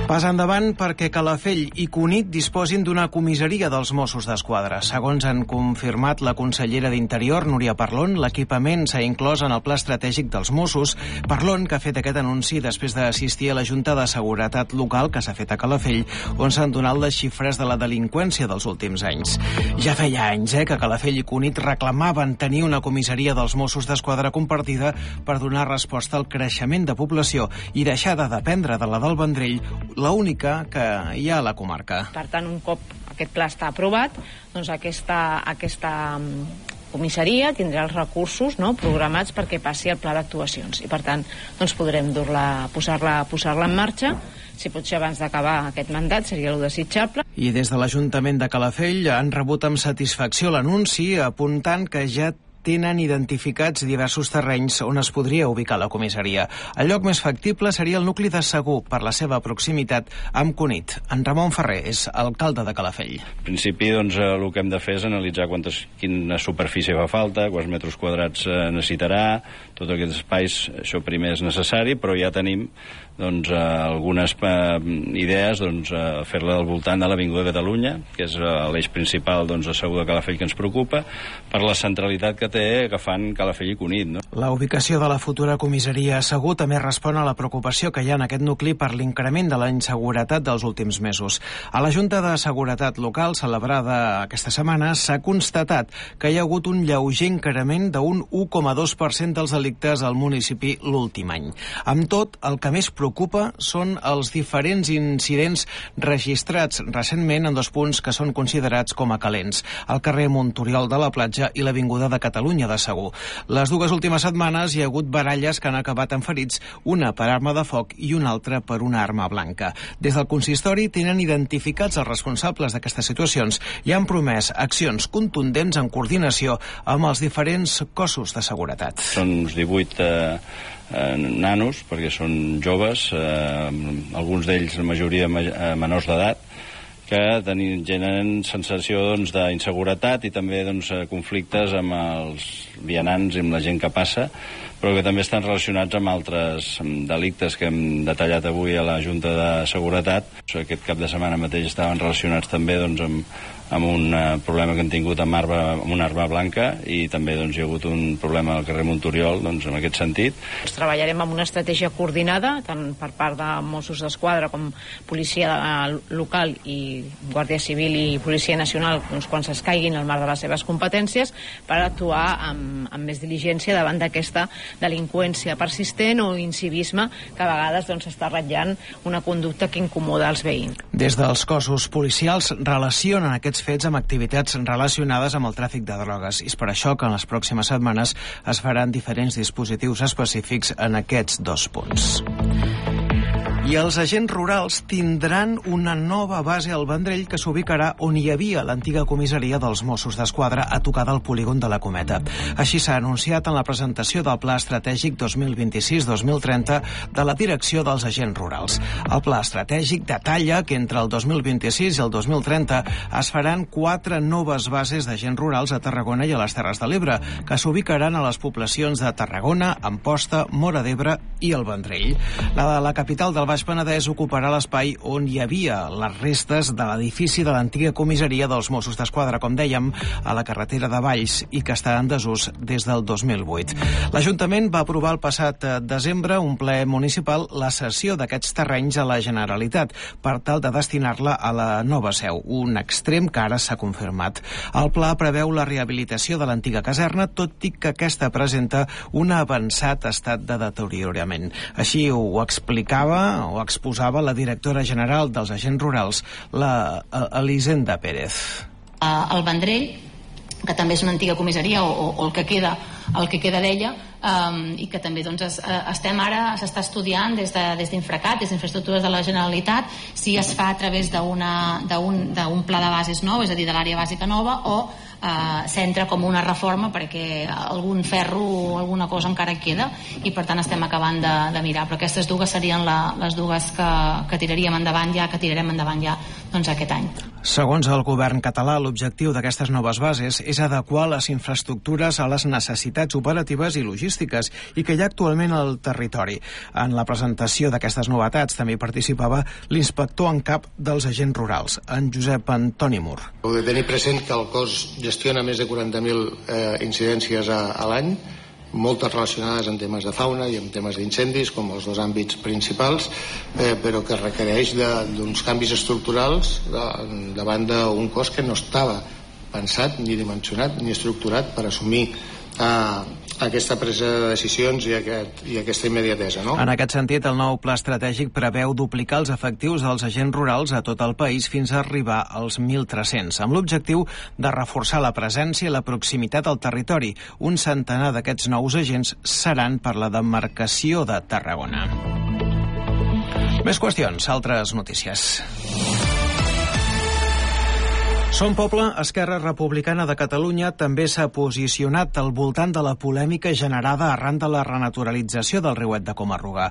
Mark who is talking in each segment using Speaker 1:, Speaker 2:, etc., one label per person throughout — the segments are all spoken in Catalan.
Speaker 1: Pas endavant perquè Calafell i Cunit disposin d'una comissaria dels Mossos d'Esquadra. Segons han confirmat la consellera d'Interior, Núria Parlon, l'equipament s'ha inclòs en el pla estratègic dels Mossos. Parlon, que ha fet aquest anunci després d'assistir a la Junta de Seguretat Local que s'ha fet a Calafell, on s'han donat les xifres de la delinqüència dels últims anys. Ja feia anys que Calafell i Cunit reclamaven tenir una comissaria dels Mossos d'Esquadra compartida per donar resposta al creixement de població i deixar de dependre de la del Vendrell, l'única que hi ha a la comarca.
Speaker 2: Per tant, un cop aquest pla està aprovat, doncs aquesta comissaria tindrà els recursos programats perquè passi el pla d'actuacions i, per tant, doncs podrem posar-la en marxa. Si pot ser abans d'acabar aquest mandat seria el desitjable.
Speaker 1: I des de l'Ajuntament de Calafell han rebut amb satisfacció l'anunci, apuntant que ja tenen identificats diversos terrenys on es podria ubicar la comissaria. El lloc més factible seria el nucli de Segur, per la seva proximitat amb Cunit. En Ramon Ferrer és alcalde de Calafell.
Speaker 3: En principi, doncs, el que hem de fer és analitzar quina superfície fa falta, quants metres quadrats necessitarà, tots aquests espais. Això primer és necessari, però ja tenim algunes idees, fer-la al voltant de l'Avinguda de Catalunya, que és l'eix principal de Segur de Calafell que ens preocupa, per la centralitat que té agafant Calafell i Cunit.
Speaker 1: La ubicació de la futura comissaria a Segur també respon a la preocupació que hi ha en aquest nucli per l'increment de la inseguretat dels últims mesos. A la Junta de Seguretat Local, celebrada aquesta setmana, s'ha constatat que hi ha hagut un lleuger increment d'un 1,2% dels delictes al municipi l'últim any. Amb tot, el que més preocupa són els diferents incidents registrats recentment en dos punts que són considerats com a calents, el carrer Montoriol de la Platja i l'Avinguda de Catalunya de Segur. Les dues últimes setmanes hi ha hagut baralles que han acabat amb ferits, una per arma de foc i una altra per una arma blanca. Des del consistori tenen identificats els responsables d'aquestes situacions i han promès accions contundents en coordinació amb els diferents cossos de seguretat.
Speaker 3: Són uns 18 nanos, perquè són joves, alguns d'ells, la majoria menors d'edat, que generen sensació d'inseguretat i també conflictes amb els vianants i amb la gent que passa, però que també estan relacionats amb altres delictes que hem detallat avui a la Junta de Seguretat. Aquest cap de setmana mateix estaven relacionats també amb un problema que han tingut amb una arma blanca i també hi ha hagut un problema al carrer Montoriol en aquest sentit.
Speaker 2: Treballarem amb una estratègia coordinada tant per part de Mossos d'Esquadra com policia local i Guàrdia Civil i Policia Nacional quan s'escaiguin al marc de les seves competències per actuar amb més diligència davant d'aquesta delinqüència persistent o incivisme que a vegades està ratllant una conducta que incomoda els veïns.
Speaker 1: Des dels cossos policials relacionen aquests fets amb activitats relacionades amb el tràfic de drogues. I és per això que en les pròximes setmanes es faran diferents dispositius específics en aquests dos punts. I els agents rurals tindran una nova base al Vendrell que s'ubicarà on hi havia l'antiga comissaria dels Mossos d'Esquadra a tocar del polígon de la Cometa. Així s'ha anunciat en la presentació del Pla Estratègic 2026-2030 de la Direcció dels Agents Rurals. El Pla Estratègic detalla que entre el 2026 i el 2030 es faran 4 noves bases d'agents rurals a Tarragona i a les Terres de l'Ebre, que s'ubicaran a les poblacions de Tarragona, Amposta, Móra d'Ebre i el Vendrell. La de la capital del Baix Penedès ocuparà l'espai on hi havia les restes de l'edifici de l'antiga comissaria dels Mossos d'Esquadra, com dèiem, a la carretera de Valls i que està en desús des del 2008. L'Ajuntament va aprovar el passat desembre un ple municipal la cessió d'aquests terrenys a la Generalitat per tal de destinar-la a la nova seu, un extrem que ara s'ha confirmat. El pla preveu la rehabilitació de l'antiga caserna, tot i que aquesta presenta un avançat estat de deteriorament. Així ho exposava la directora general dels agents rurals, la Elisenda Pérez.
Speaker 4: El Vendrell, que també és una antiga comissaria o el que queda d'ella, i que també s'està estudiant des d'Infracat, des d'Infraestructures de la Generalitat, si es fa a través d'un pla de bases nou, és a dir, de l'àrea bàsica nova, o s'entra com una reforma perquè algun ferro o alguna cosa encara queda i per tant estem acabant de mirar, però aquestes dues serien les dues que tirarem endavant ja doncs aquest any.
Speaker 1: Segons el govern català, l'objectiu d'aquestes noves bases és adequar les infraestructures a les necessitats operatives i logístiques i que hi ha actualment al territori. En la presentació d'aquestes novetats també participava l'inspector en cap dels agents rurals, en Josep Antoni Mur.
Speaker 5: Heu de tenir present que el cos gestiona més de 40.000 incidències a l'any, moltes relacionades amb temes de fauna i amb temes d'incendis, com els dos àmbits principals, però que requereix d'uns canvis estructurals davant d'un cos que no estava pensat, ni dimensionat, ni estructurat per assumir aquesta presa de decisions i aquesta immediatesa, no?
Speaker 1: En aquest sentit, el nou pla estratègic preveu duplicar els efectius dels agents rurals a tot el país fins a arribar als 1.300, amb l'objectiu de reforçar la presència i la proximitat al territori. Un centenar d'aquests nous agents seran per la demarcació de Tarragona. Més qüestions, altres notícies. Som Poble, Esquerra Republicana de Catalunya, també s'ha posicionat al voltant de la polèmica generada arran de la renaturalització del riuet de Coma-ruga.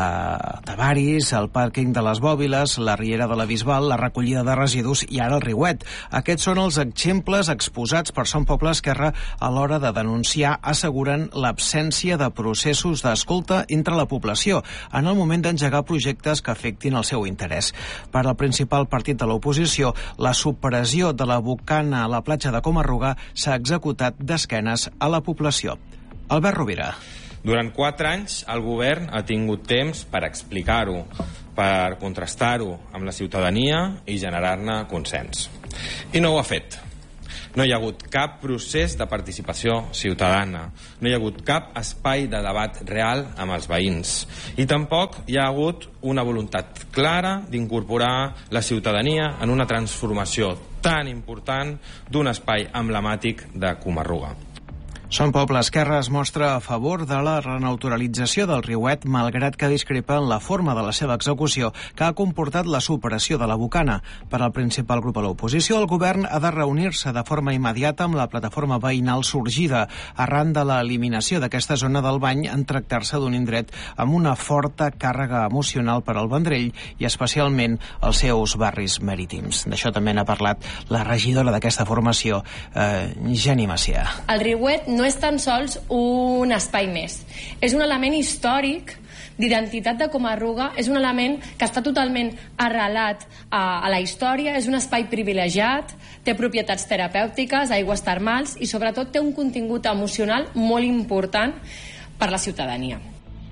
Speaker 1: Tavaris, el pàrquing de les Bòbiles, la riera de la Bisbal, la recollida de residus i ara el riuet. Aquests són els exemples exposats per Som Poble, Esquerra a l'hora de denunciar, asseguren, l'absència de processos d'escolta entre la població en el moment d'engegar projectes que afectin el seu interès. Per al principal partit de l'oposició, la supressió de la bocana a la platja de Coma-ruga s'ha executat d'esquenes a la població. Albert Rovira.
Speaker 6: Durant 4 anys el govern ha tingut temps per explicar-ho, per contrastar-ho amb la ciutadania i generar-ne consens. I no ho ha fet. No hi ha hagut cap procés de participació ciutadana, no hi ha hagut cap espai de debat real amb els veïns i tampoc hi ha hagut una voluntat clara d'incorporar la ciutadania en una transformació tan important d'un espai emblemàtic de Coma-ruga.
Speaker 1: Som Poble, Esquerra es mostra a favor de la renaturalització del riuet, malgrat que discrepa en la forma de la seva execució, que ha comportat la superació de la bocana. Per al principal grup a l'oposició, el govern ha de reunir-se de forma immediata amb la plataforma veïnal sorgida, arran de l'eliminació d'aquesta zona del bany en tractar-se d'un indret amb una forta càrrega emocional per al Vendrell i especialment els seus barris marítims. D'això també n'ha parlat la regidora d'aquesta formació, Geni Macià.
Speaker 7: El riuet no és tan sols un espai més. És un element històric d'identitat de Coma-ruga, és un element que està totalment arrelat a la història, és un espai privilegiat, té propietats terapèutiques, aigües termals i sobretot té un contingut emocional molt important per la ciutadania.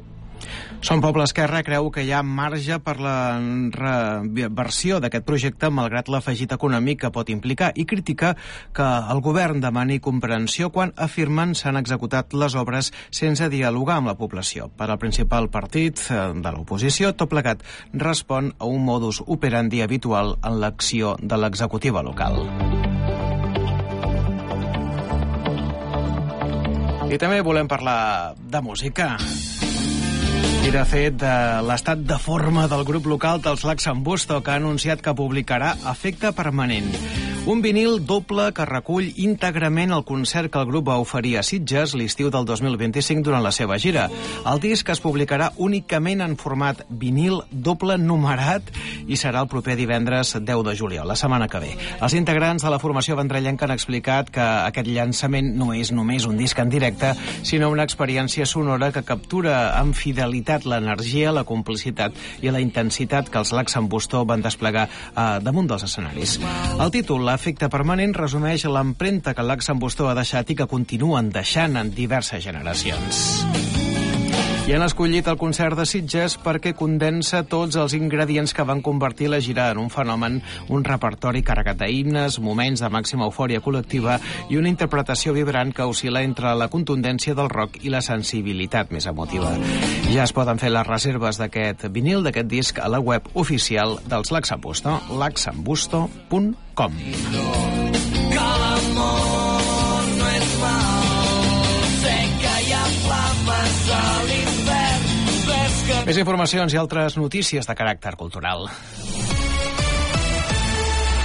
Speaker 1: Som Poble, Esquerra creu que hi ha marge per la reversió d'aquest projecte malgrat l'afegit econòmic que pot implicar i critica que el govern demani comprensió quan afirmen s'han executat les obres sense dialogar amb la població. Per al principal partit de l'oposició, tot plegat respon a un modus operandi habitual en l'acció de l'executiva local. I també volem parlar de música. I de fet, de l'estat de forma del grup local dels Laxambusto, que ha anunciat que publicarà Efecte Permanent, un vinil doble que recull íntegrament el concert que el grup va oferir a Sitges l'estiu del 2025 durant la seva gira. El disc es publicarà únicament en format vinil doble numerat i serà el proper divendres 10 de juliol, la setmana que ve. Els integrants de la formació vendrellenca han explicat que aquest llançament no és només un disc en directe, sinó una experiència sonora que captura amb fidelitat l'energia, la complicitat i la intensitat que els Laxambusto van desplegar damunt dels escenaris. El títol, Efecte Permanent, resumeix l'empremta que Laxambusto ha deixat i que continuen deixant en diverses generacions. I han escollit el concert de Sitges perquè condensa tots els ingredients que van convertir la gira en un fenomen, un repertori carregat d'himnes, moments de màxima eufòria col·lectiva i una interpretació vibrant que oscil·la entre la contundència del rock i la sensibilitat més emotiva. Ja es poden fer les reserves d'aquest vinil, d'aquest disc, a la web oficial dels Laxambusto, laxambusto.com.
Speaker 8: Que l'amor no és mal, sé que hi ha flames a l'infern.
Speaker 1: Més informacions i altres notícies de caràcter cultural.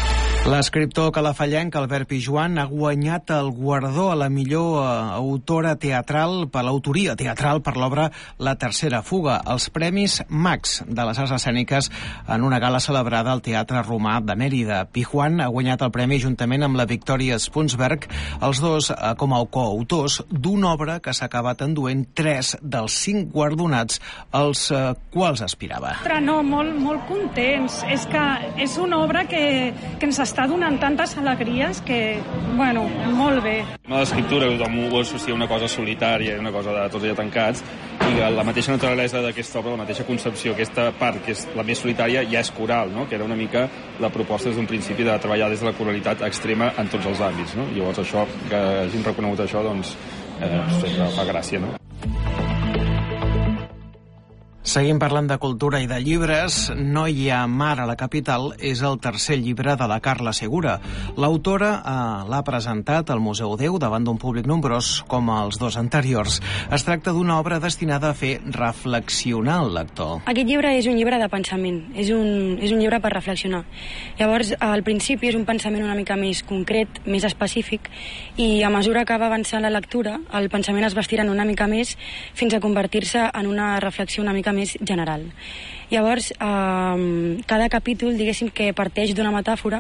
Speaker 1: L'escriptor calafallenc Albert Pijuan ha guanyat el guardó a la millor autora teatral per l'autoria teatral per l'obra La tercera fuga, els Premis Max de les Arts Escèniques en una gala celebrada al Teatre Romà de Mèrida. Pijuan ha guanyat el premi juntament amb la Victoria Spunsberg, els dos com a coautors d'una obra que s'ha acabat enduent 3 dels 5 guardonats als quals aspirava.
Speaker 9: No, molt contents. És que és una obra que ens està donant tantes alegries que, bueno, molt bé.
Speaker 10: L'escriptura tothom ho associa a una cosa solitària, una cosa de tots allà tancats, i la mateixa naturalesa d'aquesta obra, la mateixa concepció, aquesta part que és la més solitària ja és coral, no? Que era una mica la proposta des d'un principi de treballar des de la coralitat extrema en tots els àmbits, no? Llavors això, que hagin reconegut això, doncs sempre fa gràcia, no?
Speaker 1: Seguim parlant de cultura i de llibres. No hi ha mar a la capital és el tercer llibre de la Carla Segura. L'autora l'ha presentat al Museu Déu davant d'un públic nombrós com els dos anteriors. Es tracta d'una obra destinada a fer reflexionar el lector.
Speaker 11: Aquest llibre és un llibre de pensament, és un llibre per reflexionar. Llavors, al principi és un pensament una mica més concret, més específic, i a mesura que va avançant la lectura, el pensament es va estirant una mica més fins a convertir-se en una reflexió una mica més general. Llavors, cada capítol, diguéssim, que parteix d'una metàfora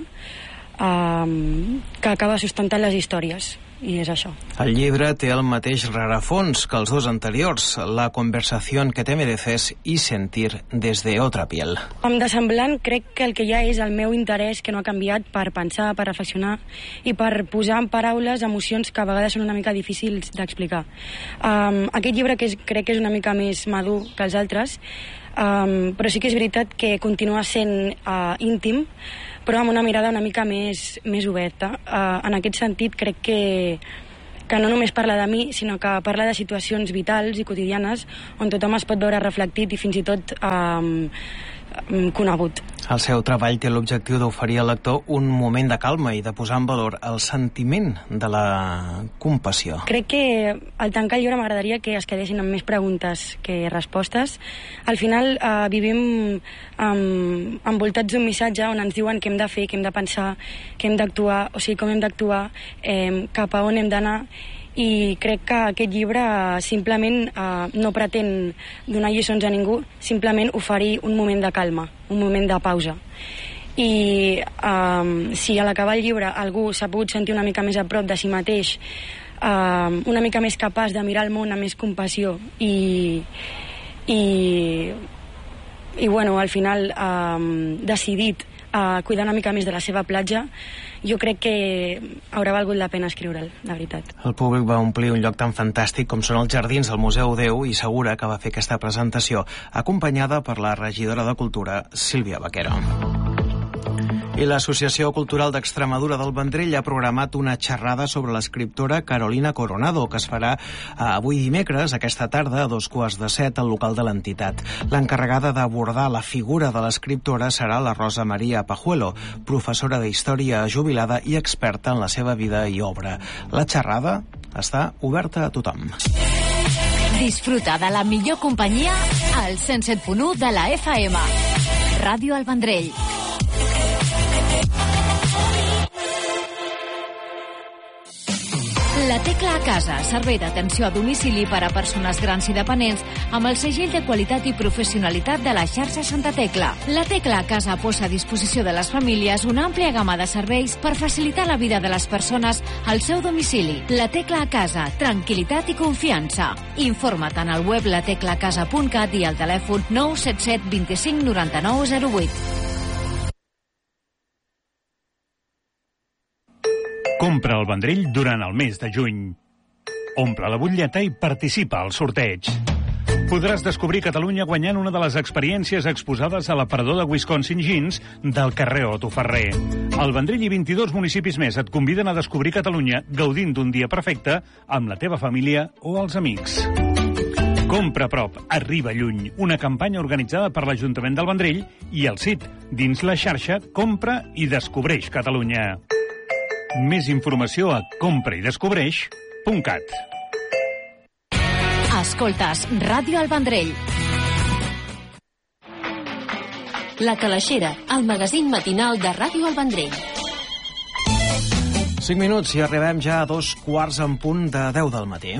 Speaker 11: que acaba sustentant les històries. I és això.
Speaker 1: El llibre té el mateix rerefons que els dos anteriors, La conversación que te mereces i Sentir desde otra piel.
Speaker 11: De semblant, crec que el que hi ha és el meu interès, que no ha canviat, per pensar, per reflexionar i per posar en paraules emocions que a vegades són una mica difícils d'explicar. Aquest llibre crec que és una mica més madur que els altres, però sí que és veritat que continua sent íntim, però amb una mirada una mica més oberta. En aquest sentit, crec que no només parla de mi, sinó que parla de situacions vitals i quotidianes on tothom es pot veure reflectit i fins i tot conegut.
Speaker 1: El seu treball té l'objectiu d'oferir al lector un moment de calma i de posar en valor el sentiment de la compassió.
Speaker 11: Crec que al tancar el llibre m'agradaria que es quedessin amb més preguntes que respostes. Al final vivim envoltats d'un missatge on ens diuen què hem de fer, què hem de pensar, què hem d'actuar, o sigui, com hem d'actuar, cap a on hem d'anar. I crec que aquest llibre simplement no pretén donar lliçons a ningú, simplement oferir un moment de calma, un moment de pausa. I si a l'acabar el llibre algú s'ha pogut sentir una mica més a prop de si mateix, una mica més capaç de mirar el món amb més compassió i bueno, al final decidit a cuidar una mica més de la seva platja, jo crec que haurà valgut la pena escriure'l, de veritat.
Speaker 1: El públic va omplir un lloc tan fantàstic com són els jardins del Museu Déu i Segura, que va fer aquesta presentació, acompanyada per la regidora de Cultura, Sílvia Vaquero. I l'Associació Cultural d'Extremadura del Vendrell ha programat una xerrada sobre l'escriptora Carolina Coronado, que es farà avui dimecres, aquesta tarda, a 6:45, al local de l'entitat. L'encarregada d'abordar la figura de l'escriptora serà la Rosa Maria Pajuelo, professora d'Història jubilada i experta en la seva vida i obra. La xerrada està oberta a tothom.
Speaker 12: Disfruta de la millor companyia al 107.1 de la FM. Ràdio El Vendrell. La Tecla a Casa, servei d'atenció a domicili per a persones grans i dependents amb el segell de qualitat i professionalitat de la xarxa Santa Tecla. La Tecla a Casa posa a disposició de les famílies una àmplia gamma de serveis per facilitar la vida de les persones al seu domicili. La Tecla a Casa, tranquil·litat i confiança. Informa't en el web lateclacasa.cat i al telèfon 977 25 99 08.
Speaker 13: Compra el Vendrell durant el mes de juny. Omple la butlleta i participa al sorteig. Podràs descobrir Catalunya guanyant una de les experiències exposades a l'aparador de Wisconsin Jeans del carrer Otto Ferrer. El Vendrell i 22 municipis més et conviden a descobrir Catalunya gaudint d'un dia perfecte amb la teva família o els amics. Compra a prop, arriba lluny. Una campanya organitzada per l'Ajuntament del Vendrell i el CIT, dins la xarxa Compra i Descobreix Catalunya. Més informació a compraidescobreix.cat.
Speaker 12: Escoltes Ràdio El Vendrell.
Speaker 14: La Calaixera, el magazín matinal de Ràdio El Vendrell.
Speaker 1: 5 minuts i arribem ja a 2:15 en punt de 10 del matí.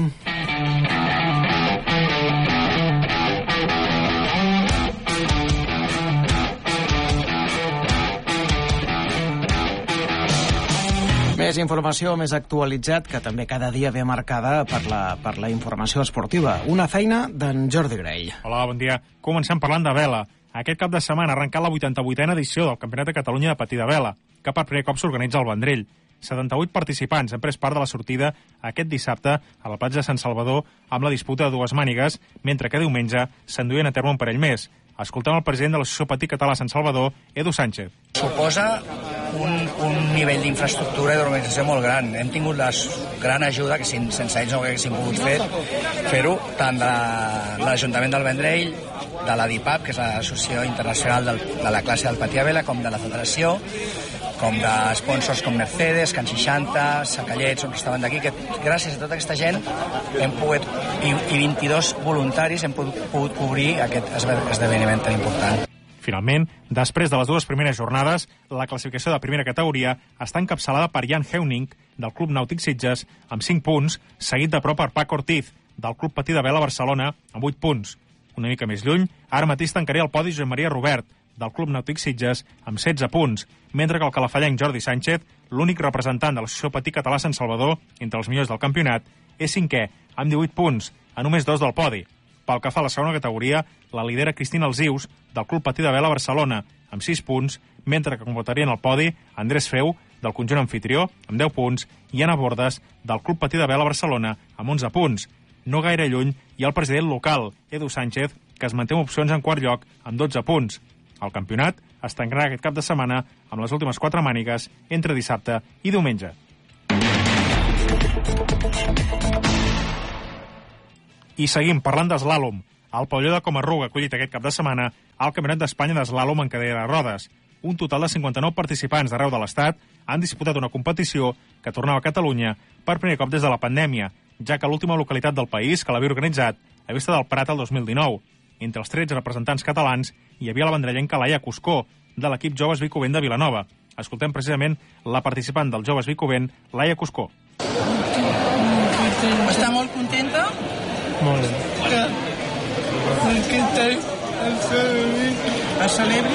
Speaker 1: Més informació, més actualitzat, que també cada dia ve marcada per la informació esportiva. Una feina d'en Jordi Grey.
Speaker 14: Hola, bon dia. Comencem parlant de vela. Aquest cap de setmana ha arrencat la 88a edició del Campionat de Catalunya de Patí de Vela, que per primer cop s'organitza al Vendrell. 78 participants han pres part de la sortida aquest dissabte a la platja de Sant Salvador amb la disputa de dues mànigues, mentre que diumenge s'enduien a terme un parell més. Escoltem el president de l'Associació Patí Català Sant Salvador, Edu Sánchez.
Speaker 15: Suposa un nivell d'infraestructura i d'organització molt gran. Hem tingut la gran ajuda, que sense ells no haguéssim pogut fer-ho, tant de l'Ajuntament del Vendrell, de la DIPAP, que és l'Associació Internacional de la Classe del Patí a Vela, com de la Federació, com de sponsors com Mercedes, Can 60, Sacallets, que estaven d'aquí, que gràcies a tota aquesta gent hem pogut, i 22 voluntaris hem pogut cobrir aquest esdeveniment tan important.
Speaker 14: Finalment, després de les dues primeres jornades, la classificació de primera categoria està encapçalada per Jan Heuning, del Club Nàutic Sitges, amb 5 punts, seguit de prop per Paco Ortiz, del Club Patí de Vela Barcelona, amb 8 punts. Una mica més lluny, ara mateix tancaria el podi Josep Maria Robert, del Club Nàutic Sitges, amb 16 punts, mentre que el calafallenc Jordi Sánchez, l'únic representant de l'Associació Patí Català Sant Salvador, entre els millors del campionat, és cinquè, amb 18 punts, a només 2 del podi. Pel que fa a la segona categoria, la lidera Cristina Alzius, del Club Patí de Vela Barcelona, amb 6 punts, mentre que completarien el podi Andrés Feu, del conjunt anfitrió, amb 10 punts, i Anna Bordes, del Club Patí de Vela Barcelona, amb 11 punts. No gaire lluny hi ha el president local, Edu Sánchez, que es manté amb opcions en quart lloc, amb 12 punts. El campionat es tancarà aquest cap de setmana amb les últimes 4 mànigues entre dissabte i diumenge. I seguim parlant d'eslàlom. El pavelló de Comarruga ha acollit aquest cap de setmana al Campionat d'Espanya d'eslàlom en cadira de rodes. Un total de 59 participants d'arreu de l'Estat han disputat una competició que tornava a Catalunya per primer cop des de la pandèmia, ja que l'última localitat del país que l'havia organitzat havia estat el Prat el 2019. Entre els 13 representants catalans hi havia la vendrellenca Laia Cuscó, de l'equip Joves Vicovent de Vilanova. Escoltem precisament la participant del Joves Vicovent, Laia Cuscó.
Speaker 16: Està molt contenta?
Speaker 14: Molt bé.
Speaker 16: A celebri?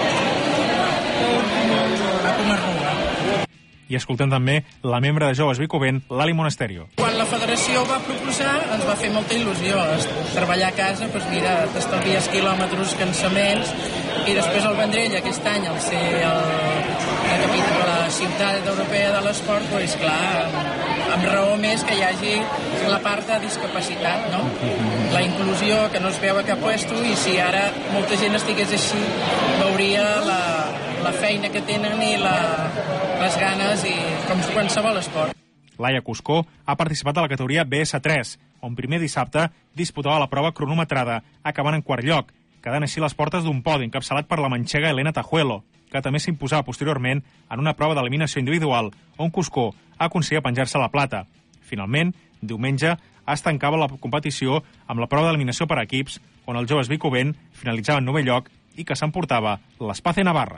Speaker 16: A Comarruga.
Speaker 14: I escoltem també la membre de Joves Vicovent, Lali Monasterio.
Speaker 16: Quan la federació va proposar, ens va fer molta il·lusió. Treballar a casa, doncs mira, t'estalvies quilòmetres, cansaments, i després el Vendrell aquest any, al ser la ciutat europea de l'esport, doncs clar, amb raó més que hi hagi la part de discapacitat, no? La inclusió, que no es veu a cap puesto, i si ara molta gent estigués així, veuria la feina que tenen i les ganes, i com qualsevol esport.
Speaker 14: Laia Cuscó ha participat a la categoria BS3, on primer dissabte disputava la prova cronometrada, acabant en quart lloc, quedant així les portes d'un podi encapçalat per la manxega Elena Tajuelo, que també s'imposava posteriorment en una prova d'eliminació individual, on Cuscó aconseguia penjar-se la plata. Finalment, diumenge, es tancava la competició amb la prova d'eliminació per equips, on els Joves Vicovent finalitzaven en 9è lloc i que s'emportava l'Espace Navarra.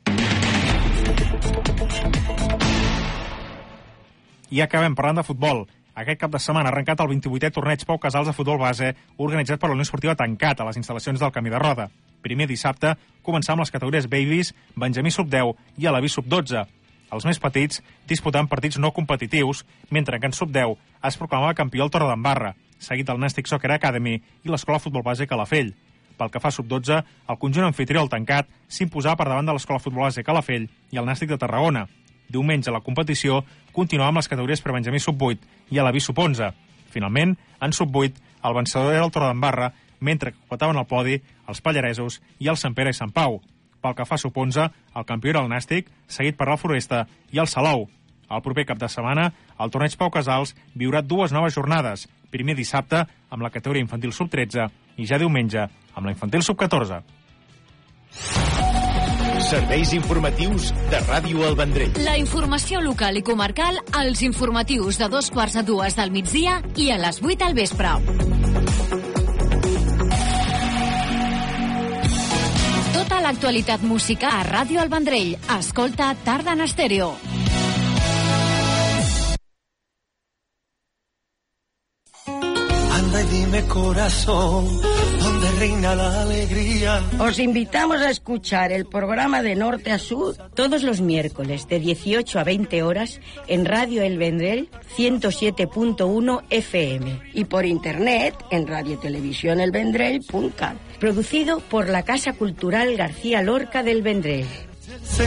Speaker 14: I acabem parlant de futbol. Aquest cap de setmana ha arrencat el 28è torneig Pau Casals de futbol base organitzat per la Unió Esportiva Tancat a les instal·lacions del Camí de Roda. Primer dissabte començà amb les categories Babies, Benjamí Sub-10 i Alaví Sub-12. Els més petits disputaven partits no competitius, mentre que en Sub-10 es proclamava campió el Torredembarra, seguit del Nàstic Soccer Academy i l'Escola Futbol Base Calafell. Pel que fa a Sub-12, el conjunt anfitrió al Tancat s'imposava per davant de l'Escola Futbol Base Calafell i el Nàstic de Tarragona. Diumenge la competició continuava amb les categories per Benjamí Sub-8 i Alaví Sub-11. Finalment, en Sub-8, el vencedor era el Torredembarra, mentre que completaven el podi els Pallaresos i el Sant Pere i Sant Pau. Pel que fa a Sub-11, el campió era el Nàstic, seguit per la Floresta i el Salou. El proper cap de setmana, el torneig Pau Casals viurà 2 noves jornades. Primer dissabte, amb la categoria infantil Sub-13, i ja diumenge, amb la infantil Sub-14.
Speaker 17: Serveis informatius de Ràdio El Vendrell.
Speaker 12: La informació local i comarcal als informatius de 2:45 del migdia i a les 8 al vespre. Tota l'actualitat musical a Ràdio El Vendrell. Escolta Tarda en Estèreo.
Speaker 8: de corazón, donde reina la alegría.
Speaker 18: Os invitamos a escuchar el programa de Norte a Sur todos los miércoles de 18 a 20 horas en Radio El Vendrell 107.1 FM y por internet en radiotelevisionelvendrell.cat. Producido por la Casa Cultural García Lorca del Vendrell.